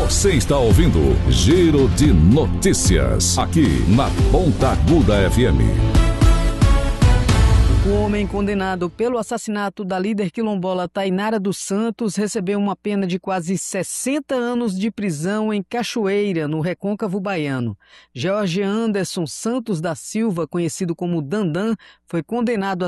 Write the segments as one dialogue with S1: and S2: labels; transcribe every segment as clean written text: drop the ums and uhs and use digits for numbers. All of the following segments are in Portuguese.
S1: Você está ouvindo Giro de Notícias, aqui na Ponta Aguda FM.
S2: O homem condenado pelo assassinato da líder quilombola Tainara dos Santos recebeu uma pena de quase 60 anos de prisão em Cachoeira, no Recôncavo Baiano. Jorge Anderson Santos da Silva, conhecido como Dandan, foi condenado a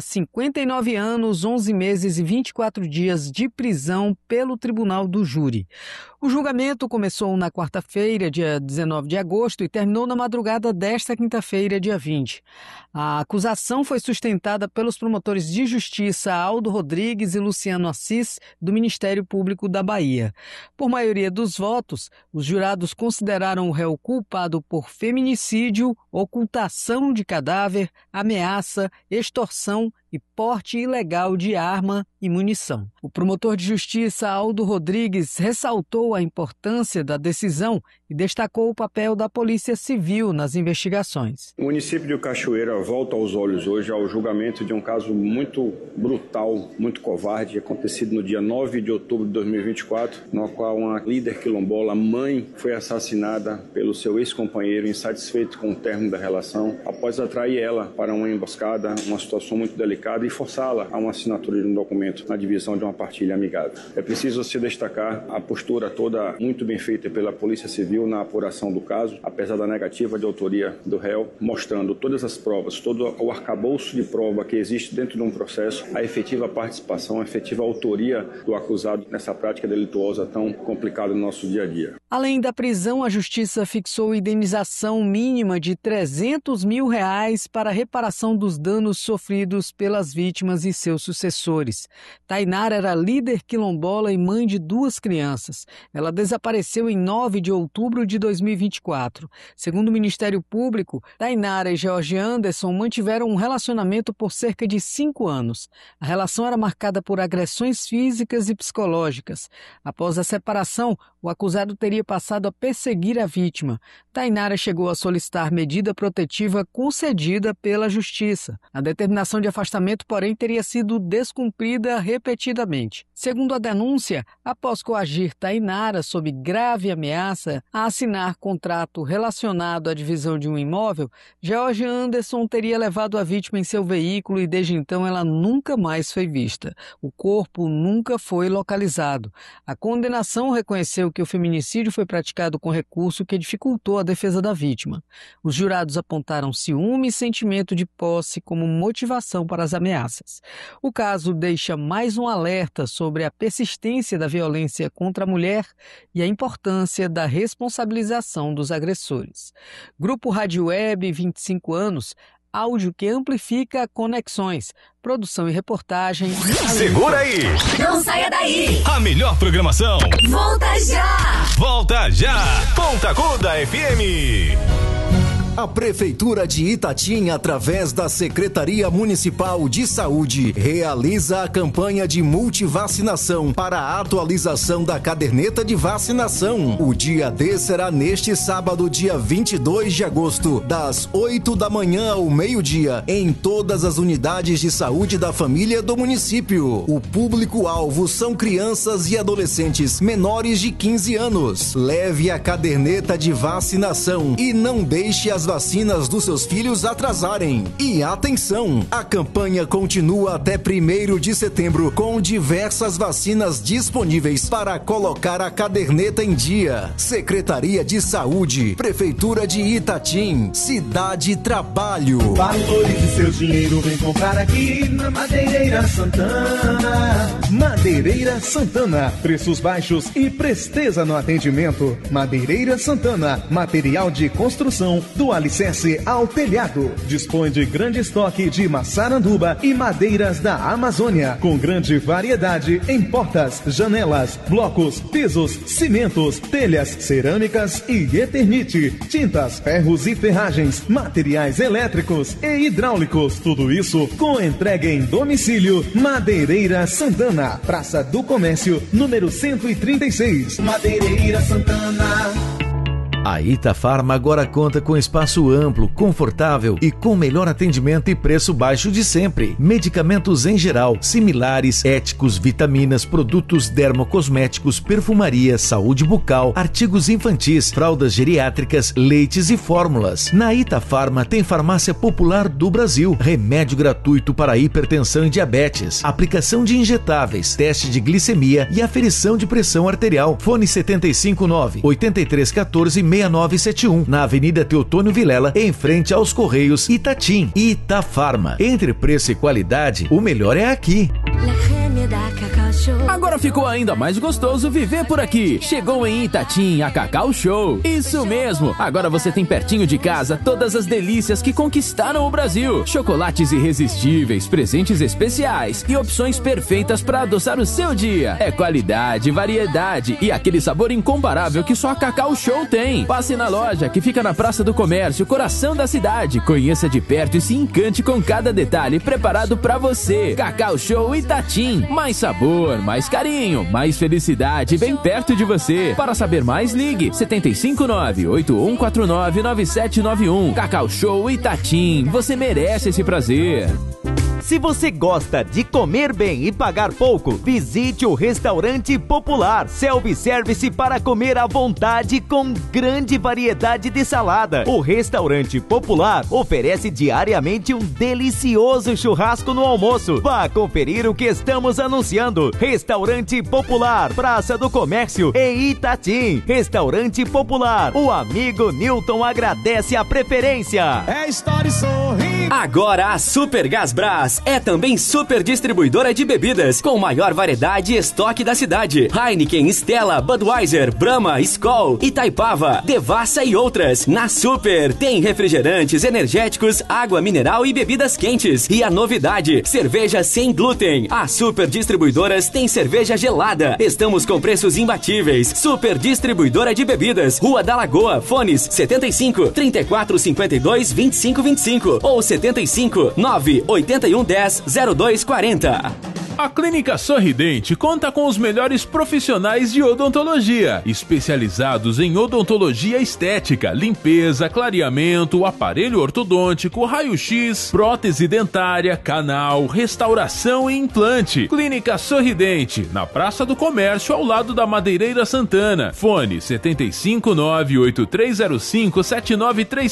S2: 59 anos, 11 meses e 24 dias de prisão pelo Tribunal do Júri. O julgamento começou na quarta-feira, dia 19 de agosto, e terminou na madrugada desta quinta-feira, dia 20. A acusação foi sustentada pelos promotores de justiça Aldo Rodrigues e Luciano Assis, do Ministério Público da Bahia. Por maioria dos votos, os jurados consideraram o réu culpado por feminicídio, ocultação de cadáver, ameaça, extorsão e porte ilegal de arma e munição. O promotor de justiça Aldo Rodrigues ressaltou a importância da decisão e destacou o papel da Polícia Civil nas investigações.
S3: O município de Cachoeira volta aos olhos hoje ao julgamento de um caso muito brutal, muito covarde, acontecido no dia 9 de outubro de 2024, no qual uma líder quilombola, mãe, foi assassinada pelo seu ex-companheiro, insatisfeito com o término da relação, após atrair ela para uma emboscada, uma situação muito delicada, e forçá-la a uma assinatura de um documento na divisão de uma partilha amigável. É preciso se destacar a postura toda muito bem feita pela Polícia Civil na apuração do caso, apesar da negativa de autoria do réu, mostrando todas as provas, todo o arcabouço de prova que existe dentro de um processo, a efetiva participação, a efetiva autoria do acusado nessa prática delituosa tão complicada no nosso dia a dia.
S2: Além da prisão, a Justiça fixou indenização mínima de R$300 mil para a reparação dos danos sofridos pelas vítimas e seus sucessores. Tainara era líder quilombola e mãe de 2 crianças. Ela desapareceu em 9 de outubro de 2024. Segundo o Ministério Público, Tainara e Jorge Anderson mantiveram um relacionamento por cerca de 5 anos. A relação era marcada por agressões físicas e psicológicas. Após a separação, o acusado teria passado a perseguir a vítima. Tainara chegou a solicitar medida protetiva concedida pela Justiça. A determinação de afastamento, porém, teria sido descumprida repetidamente. Segundo a denúncia, após coagir Tainara sob grave ameaça a assinar contrato relacionado à divisão de um imóvel, Jorge Anderson teria levado a vítima em seu veículo e desde então ela nunca mais foi vista. O corpo nunca foi localizado. A condenação reconheceu que o feminicídio foi praticado com recurso que dificultou a defesa da vítima. Os jurados apontaram ciúme e sentimento de posse como motivação para as ameaças. O caso deixa mais um alerta sobre a persistência da violência contra a mulher e a importância da responsabilização dos agressores. Grupo Rádio Web, 25 anos, áudio que amplifica conexões. Produção e reportagem.
S4: Segura aí!
S5: Não saia daí!
S4: A melhor programação.
S5: Volta já!
S4: Volta já! Ponta Aguda FM.
S6: A Prefeitura de Itatim, através da Secretaria Municipal de Saúde, realiza a campanha de multivacinação para a atualização da caderneta de vacinação. O dia D será neste sábado, dia 22 de agosto, das 8 da manhã ao meio-dia, em todas as unidades de saúde da família do município. O público-alvo são crianças e adolescentes menores de 15 anos. Leve a caderneta de vacinação e não deixe as vacinas dos seus filhos atrasarem. E atenção, a campanha continua até 1º de setembro com diversas vacinas disponíveis para colocar a caderneta em dia. Secretaria de Saúde, Prefeitura de Itatim, Cidade Trabalho.
S7: Valorize seu dinheiro, vem comprar aqui na Madeireira Santana. Madeireira Santana, preços baixos e presteza no atendimento. Madeireira Santana, material de construção do alicerce ao telhado. Dispõe de grande estoque de maçaranduba e madeiras da Amazônia, com grande variedade em portas, janelas, blocos, pisos, cimentos, telhas, cerâmicas e eternite, tintas, ferros e ferragens, materiais elétricos e hidráulicos. Tudo isso com entrega em domicílio. Madeireira Santana, Praça do Comércio, número 136. Madeireira Santana.
S8: A Itafarma agora conta com espaço amplo, confortável e com melhor atendimento e preço baixo de sempre. Medicamentos em geral, similares, éticos, vitaminas, produtos dermocosméticos, perfumaria, saúde bucal, artigos infantis, fraldas geriátricas, leites e fórmulas. Na Itafarma tem farmácia popular do Brasil, remédio gratuito para hipertensão e diabetes, aplicação de injetáveis, teste de glicemia e aferição de pressão arterial. Fone 759-8314-6971, na Avenida Teotônio Vilela, em frente aos Correios, Itatim. Itafarma. Entre preço e qualidade, o melhor é aqui.
S9: Agora ficou ainda mais gostoso viver por aqui. Chegou em Itatim a Cacau Show. Isso mesmo. Agora você tem pertinho de casa todas as delícias que conquistaram o Brasil. Chocolates irresistíveis, presentes especiais e opções perfeitas para adoçar o seu dia. É qualidade, variedade e aquele sabor incomparável que só a Cacau Show tem. Passe na loja que fica na Praça do Comércio, coração da cidade. Conheça de perto e se encante com cada detalhe preparado para você. Cacau Show Itatim. Mais sabor, mais carinho, mais felicidade bem perto de você. Para saber mais, ligue 759-8149-9791. Cacau Show Itatim. Você merece esse prazer.
S10: Se você gosta de comer bem e pagar pouco, visite o Restaurante Popular. Self-service para comer à vontade com grande variedade de salada. O Restaurante Popular oferece diariamente um delicioso churrasco no almoço. Vá conferir o que estamos anunciando. Restaurante Popular, Praça do Comércio, em Itatim. Restaurante Popular. O amigo Newton agradece a preferência.
S11: É história e sorriso.
S12: Agora a Super Gás Brás é também super distribuidora de bebidas, com maior variedade e estoque da cidade. Heineken, Stella, Budweiser, Brahma, Skol, Itaipava, Devassa e outras. Na Super tem refrigerantes, energéticos, água mineral e bebidas quentes. E a novidade, cerveja sem glúten. A Super Distribuidoras tem cerveja gelada. Estamos com preços imbatíveis. Super Distribuidora de Bebidas, Rua da Lagoa, fones 75 34 52 25 25 ou 75 9 81 10 02 40.
S13: A Clínica Sorridente conta com os melhores profissionais de odontologia, especializados em odontologia estética, limpeza, clareamento, aparelho ortodôntico, raio-x, prótese dentária, canal, restauração e implante. Clínica Sorridente, na Praça do Comércio, ao lado da Madeireira Santana. Fone 759-8305-7935.